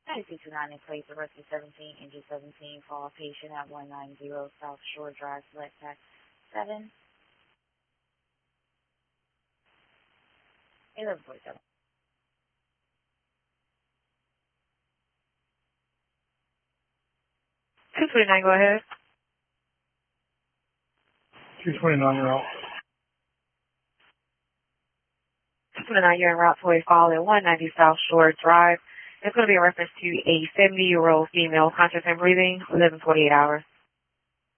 9229 in place, arrested 17, injured 17, call patient at 190 South Shore Drive, select tax 7, 1147. 229, go ahead. 229, you're out. 229, you're en route to a call at 190 South Shore Drive. It's going to be a reference to a 70-year-old female, conscious and breathing, 11:48 hours.